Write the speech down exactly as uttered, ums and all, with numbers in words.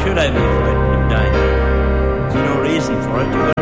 should I be frightened of danger? There's no reason for it.